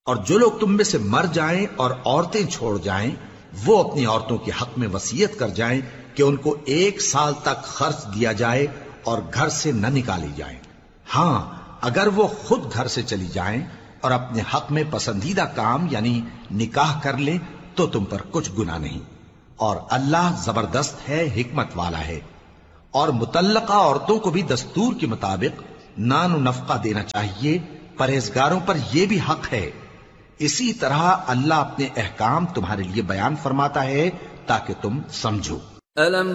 और जो लोग तुम में से मर जाएं और औरतें छोड़ जाएं, वो अपनी औरतों के हक में वसीयत कर जाएं कि उनको 1 साल तक खर्च दिया जाए और घर से न निकाली जाए। हां, अगर वो खुद घर से चली जाएं और अपने हक में पसंदीदा काम यानी निकाह कर ले तो तुम पर कुछ गुनाह नहीं। और अल्लाह जबरदस्त है, हिकमत वाला है। और मुतल्लका औरतों को भी दस्तूर के मुताबिक नान नफका देना चाहिए। परहेजगारों पर यह भी हक है। इसी तरह अल्लाह अपने अहकाम तुम्हारे लिए बयान फरमाता है ताकि तुम समझो।